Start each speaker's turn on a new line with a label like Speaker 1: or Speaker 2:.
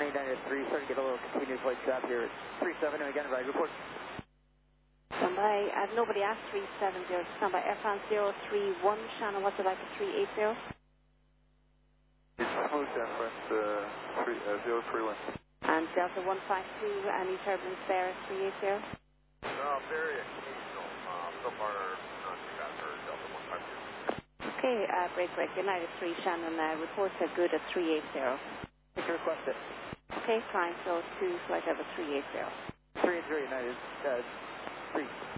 Speaker 1: 189 at 3, starting to get a little continuous light shot here at 37, and again, right, report.
Speaker 2: Standby, nobody at 370, standby, Air France 031, Shannon, what's it like at 380?
Speaker 3: It's smooth, San France 031.
Speaker 2: And Delta 152, any turbulence there at 380?
Speaker 3: Very occasional. So far, not too bad for Delta 152.
Speaker 2: Okay, break, United 3, Shannon, reports are good at 380.
Speaker 1: Take your request it.
Speaker 2: Okay, fine, so 2, flight over 380.
Speaker 1: 380, United, 3.